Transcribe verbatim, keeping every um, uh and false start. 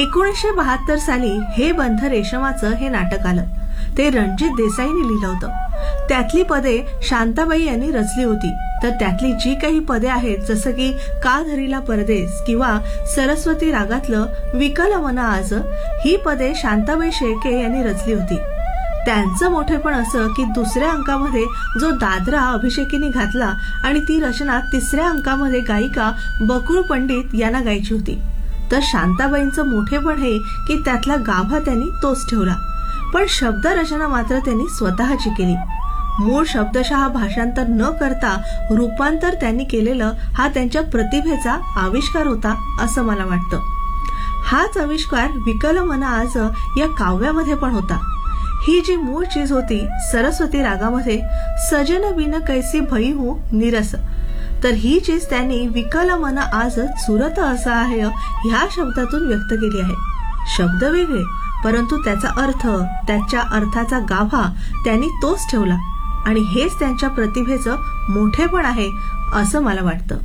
एकोणीसशे बहात्तर साली हे बंध रेशमाचं हे नाटक आलं. ते रणजित देसाईंनी लिहिलं होतं. त्यातली पदे शांताबाई यांनी रचली होती. तर त्यातली जी काही पदे आहेत, जसं की का धरीला परदेस किंवा सरस्वती रागातलं विकल मन आज, ही पदे शांताबाई शेळके यांनी रचली होती. त्यांचं मोठेपण असं की दुसऱ्या अंकामध्ये जो दादरा अभिषेकीने घातला आणि ती रचना तिसऱ्या अंकामध्ये गायिका बकुळ पंडित यांना गायची होती. तर शांताबाईंचं मोठेपण हे की त्यातला गाभा त्यांनी तोच ठेवला, पण शब्द रचना मात्र त्यांनी स्वतःची केली. मूळ शब्दशः भाषांतर न करता रूपांतर त्यांनी केलेलं हा त्यांच्या प्रतिभेचा आविष्कार होता असं मला वाटतं. हाच आविष्कार विकल मन आज या काव्यामध्ये पण होता. ही जी मूळ चीज होती सरस्वती रागामध्ये सजन बिन कैसी भई हूं निरस, तर ही चीज त्यांनी विकल मन आज चुरत असं आहे ह्या शब्दातून व्यक्त केली आहे. शब्द वेगळे, परंतु त्याचा अर्थ, त्याच्या अर्थाचा गाभा त्यांनी तोच ठेवला आणि हेच त्यांच्या प्रतिभेचं मोठेपण आहे असं मला वाटतं.